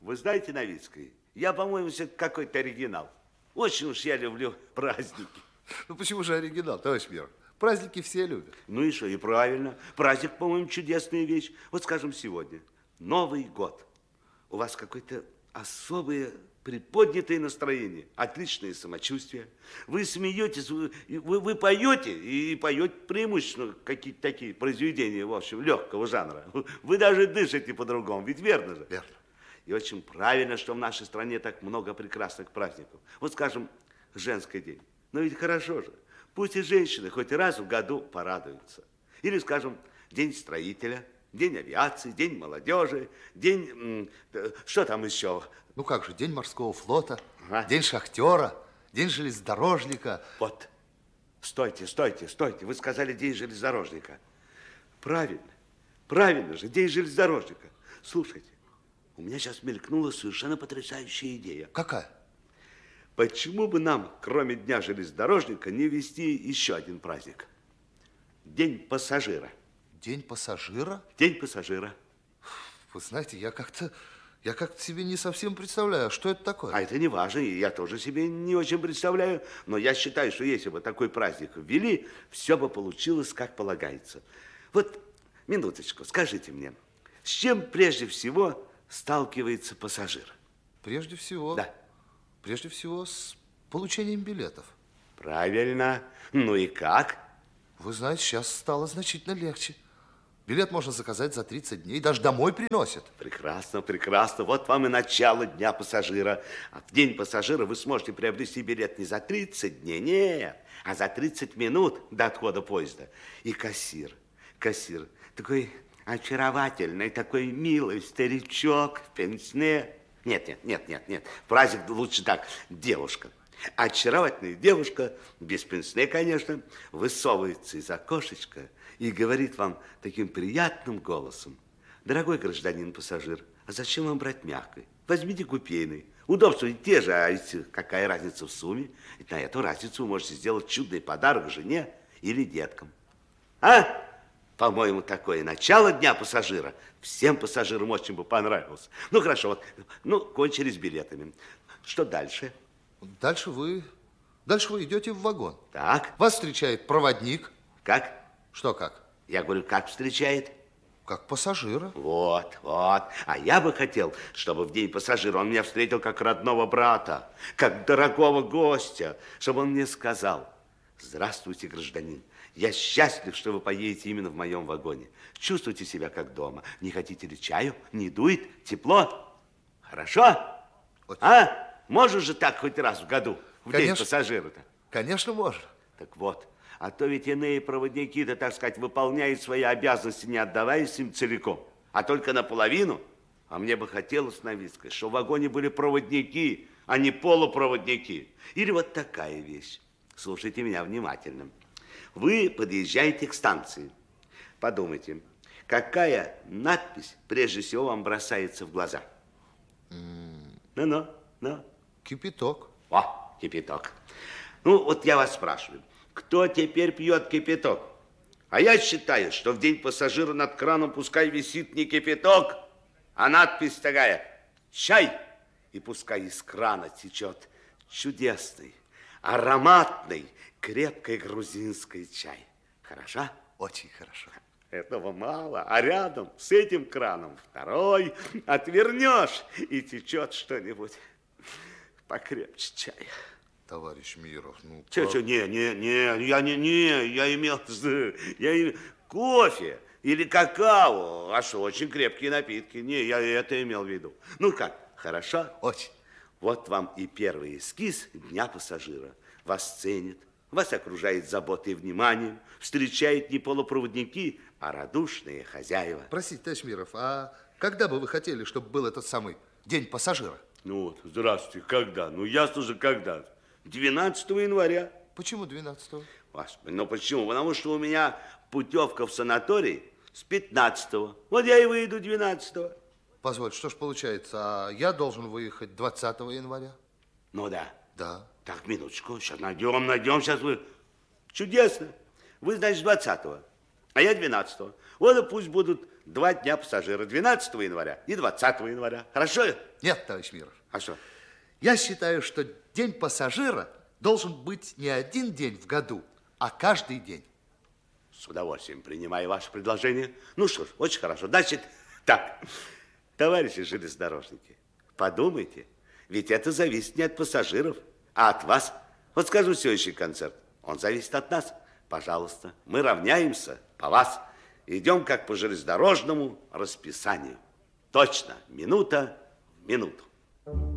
Вы знаете, Новицкий, я, по-моему, все-таки какой-то оригинал. Очень уж я люблю праздники. Ну почему же оригинал, товарищ Миров? Праздники все любят. Ну и что, и правильно. Праздник, по-моему, чудесная вещь. Вот, скажем, сегодня Новый год. У вас какое-то особое приподнятое настроение, отличное самочувствие. Вы смеетесь, вы поете, и поете преимущественно какие-то такие произведения, в общем, легкого жанра. Вы даже дышите по-другому, ведь верно же? Верно. И очень правильно, что в нашей стране так много прекрасных праздников. Вот, скажем, женский день. Но ведь хорошо же. Пусть и женщины хоть раз в году порадуются. Или, скажем, день строителя, день авиации, день молодежи, день... Что там еще? Ну как же, день морского флота, Ага. день шахтера, день железнодорожника. Вот. Стойте, стойте, стойте. Вы сказали день железнодорожника. Правильно. Правильно же, день железнодорожника. Слушайте, у меня сейчас мелькнула совершенно потрясающая идея. Какая? Почему бы нам, кроме Дня железнодорожника, не ввести еще один праздник? День пассажира. День пассажира? День пассажира. Вы знаете, я как-то себе не совсем представляю, что это такое. А это не важно, и я тоже себе не очень представляю. Но я считаю, что если бы такой праздник ввели, все бы получилось как полагается. Вот, минуточку, скажите мне, с чем прежде всего сталкивается пассажир? Прежде всего... Да. Прежде всего, с получением билетов. Правильно. Ну и как? Вы знаете, сейчас стало значительно легче. Билет можно заказать за 30 дней, даже домой приносят. Прекрасно, прекрасно. Вот вам и начало Дня пассажира. А в День пассажира вы сможете приобрести билет не за 30 дней, нет, а за 30 минут до отхода поезда. И кассир, такой очаровательный, такой милый старичок в пенсне. Нет. Праздник лучше так. Девушка. Очаровательная девушка, без пенсне, конечно, высовывается из окошечка и говорит вам таким приятным голосом: дорогой гражданин-пассажир, а зачем вам брать мягкой? Возьмите купейный. Удобства ведь те же, а какая разница в сумме? Ведь на эту разницу вы можете сделать чудный подарок жене или деткам. А? По-моему, такое начало Дня пассажира всем пассажирам очень бы понравилось. Ну, хорошо, вот, кончили с билетами. Что дальше? Дальше вы идете в вагон. Так. Вас встречает проводник. Как? Что как? Я говорю, как встречает? Как пассажира. Вот. А я бы хотел, чтобы в день пассажира он меня встретил как родного брата, как дорогого гостя, чтобы он мне сказал: здравствуйте, гражданин. Я счастлив, что вы поедете именно в моем вагоне. Чувствуйте себя как дома. Не хотите ли чаю? Не дует? Тепло? Хорошо? Очень. А? Можешь же так хоть раз в году, в день пассажира-то? Конечно, можно. Так вот, а то ведь иные проводники-то, так сказать, выполняют свои обязанности, не отдаваясь им целиком, а только наполовину. А мне бы хотелось, Новицкая, что в вагоне были проводники, а не полупроводники. Или вот такая вещь. Слушайте меня внимательно. Вы подъезжаете к станции. Подумайте, какая надпись прежде всего вам бросается в глаза? Ну. Кипяток. О, кипяток. Ну, вот я вас спрашиваю, кто теперь пьет кипяток? А я считаю, что в день пассажира над краном пускай висит не кипяток, а надпись такая: чай. И пускай из крана течет чудесный, ароматный, крепкий грузинский чай. Хорошо? Очень хорошо. Этого мало, а рядом с этим краном второй отвернешь, и течет что-нибудь покрепче чая. Товарищ Миров, ну... Я имел кофе или какао, а что, очень крепкие напитки. Не, я это имел в виду. Ну как, хорошо? Очень. Вот вам и первый эскиз Дня пассажира. Вас ценят, вас окружает заботой и вниманием, встречают не полупроводники, а радушные хозяева. Простите, товарищ Миров, а когда бы вы хотели, чтобы был этот самый День пассажира? Ну вот, здравствуйте, когда? Ну ясно же, когда. 12 января. Почему 12-го? Господи, ну почему? Потому что у меня путевка в санаторий с 15-го. Вот я и выйду 12-го. Позвольте, что ж получается, а я должен выехать 20 января? Ну да. Да. Так, минуточку, сейчас найдем, сейчас вы... Чудесно. Вы, значит, 20-го, а я 12-го. Вот и пусть будут 2 дня пассажира, 12 января и 20 января. Хорошо? Нет, товарищ Миров. А что? Я считаю, что день пассажира должен быть не один день в году, а каждый день. С удовольствием принимаю ваше предложение. Ну что ж, очень хорошо. Значит, так, товарищи железнодорожники, подумайте, ведь это зависит не от пассажиров, а от вас. Вот скажу, следующий концерт, он зависит от нас. Пожалуйста, мы равняемся по вас. Идем как по железнодорожному расписанию. Точно, минута в минуту.